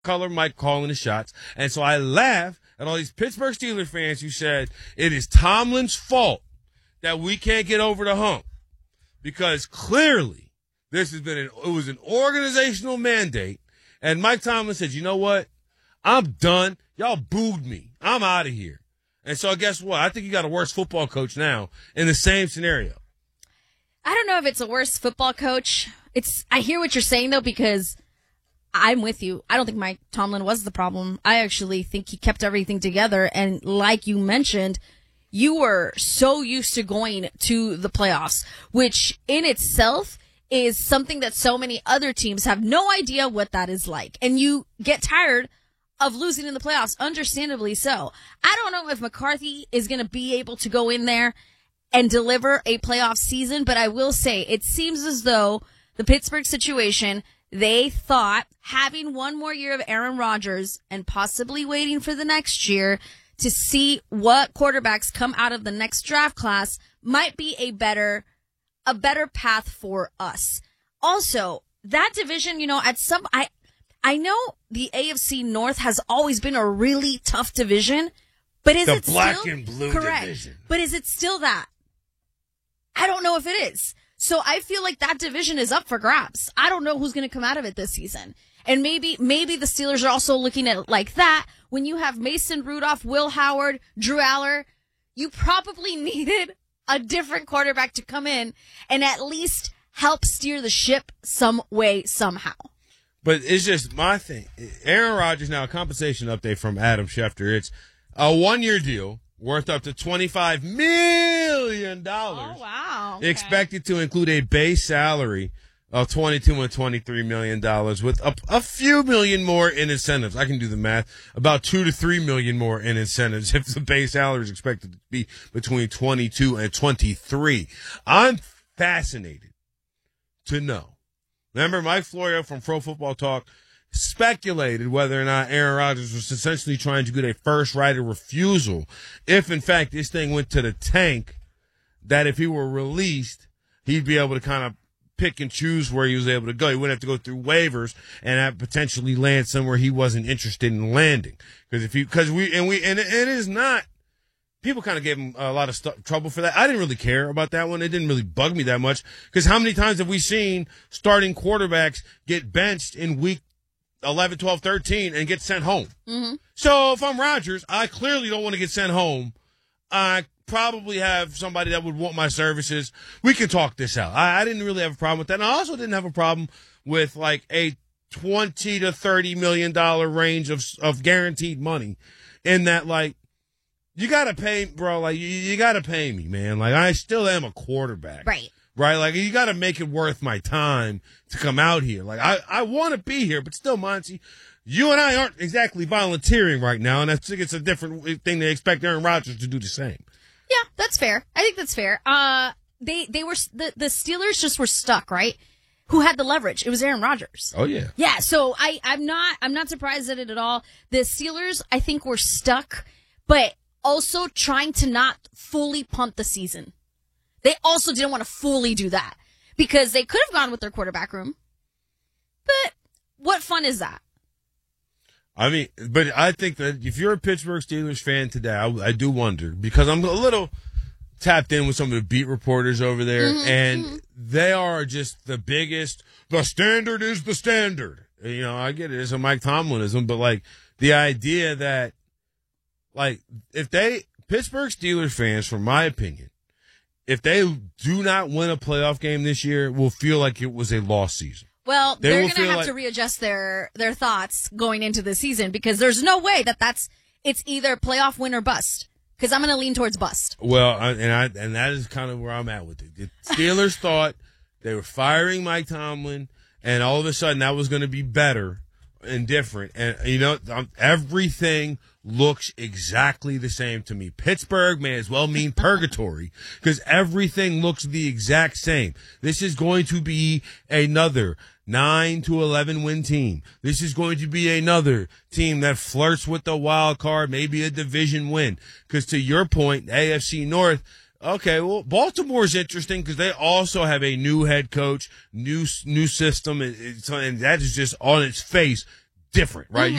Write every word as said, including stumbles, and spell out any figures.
color Mike calling the shots. And so I laugh at all these Pittsburgh Steelers fans who said it is Tomlin's fault that we can't get over the hump. Because clearly this has been an, it was an organizational mandate. And Mike Tomlin said, you know what? I'm done. Y'all booed me. I'm out of here. And so guess what? I think you got a worse football coach now in the same scenario. I don't know if it's a worse football coach. It's, I hear what you're saying though, because I'm with you. I don't think Mike Tomlin was the problem. I actually think he kept everything together. And like you mentioned, you were so used to going to the playoffs, which in itself is something that so many other teams have no idea what that is like. And you get tired of losing in the playoffs, understandably so. I don't know if McCarthy is going to be able to go in there and deliver a playoff season, but I will say it seems as though the Pittsburgh situation, they thought having one more year of Aaron Rodgers and possibly waiting for the next year to see what quarterbacks come out of the next draft class might be a better, a better path for us. Also, that division, you know, at some, I, I know the A F C North has always been a really tough division, but is the it black still and blue correct? Division. But is it still that? I don't know if it is. So I feel like that division is up for grabs. I don't know who's going to come out of it this season. And maybe, maybe the Steelers are also looking at it like that. When you have Mason Rudolph, Will Howard, Drew Aller, you probably needed a different quarterback to come in and at least help steer the ship some way, somehow. But it's just my thing. Aaron Rodgers, now a compensation update from Adam Schefter. It's a one-year deal worth up to twenty-five million dollars. Oh, wow. Okay. Expected to include a base salary of twenty-two and twenty-three million dollars with a, a few million more in incentives. I can do the math. About two to three million more in incentives if the base salary is expected to be between twenty-two and twenty-three. I'm fascinated to know. Remember, Mike Florio from Pro Football Talk speculated whether or not Aaron Rodgers was essentially trying to get a first right of refusal if, in fact, this thing went to the tank, that if he were released, he'd be able to kind of pick and choose where he was able to go. He wouldn't have to go through waivers and have potentially land somewhere he wasn't interested in landing. Because if he, because we, and we, and it, it is not, people kind of gave him a lot of stu- trouble for that. I didn't really care about that one. It didn't really bug me that much. Because how many times have we seen starting quarterbacks get benched in week eleven, twelve, thirteen and get sent home? Mm-hmm. So if I'm Rodgers, I clearly don't want to get sent home. I probably have somebody that would want my services. We can talk this out. I, I didn't really have a problem with that. And I also didn't have a problem with like a twenty to thirty million dollars range of, of guaranteed money in that, like, you gotta pay, bro, like, you, you gotta pay me, man. Like, I still am a quarterback. Right. Right? Like, you gotta make it worth my time to come out here. Like, I, I want to be here, but still, Monty, you and I aren't exactly volunteering right now, and I think it's a different thing to expect Aaron Rodgers to do the same. Yeah, that's fair. I think that's fair. Uh, they, they were, the, the Steelers just were stuck, right? Who had the leverage? It was Aaron Rodgers. Oh, yeah. Yeah, so I, I'm not, I'm not surprised at it at all. The Steelers, I think, were stuck, but also trying to not fully punt the season. They also didn't want to fully do that because they could have gone with their quarterback room. But what fun is that? I mean, but I think that if you're a Pittsburgh Steelers fan today, I, I do wonder, because I'm a little tapped in with some of the beat reporters over there, Mm-hmm, and mm-hmm. they are just the biggest, the standard is the standard. You know, I get it. It's a Mike Tomlinism, but like the idea that, like, if they, Pittsburgh Steelers fans, from my opinion, if they do not win a playoff game this year, will feel like it was a lost season. Well, They they're will going to feel have like- to readjust their, their thoughts going into the season because there's no way that that's, it's either playoff win or bust. Because I'm going to lean towards bust. Well, I, and I and that is kind of where I'm at with it. The Steelers thought they were firing Mike Tomlin, and all of a sudden that was going to be better and different. And, you know, um, everything looks exactly the same to me. Pittsburgh may as well mean purgatory because everything looks the exact same. This is going to be another nine to eleven win team. This is going to be another team that flirts with the wild card, maybe a division win. Because to your point, A F C North, okay, well, Baltimore's interesting because they also have a new head coach, new new system, and, and that is just on its face different, right?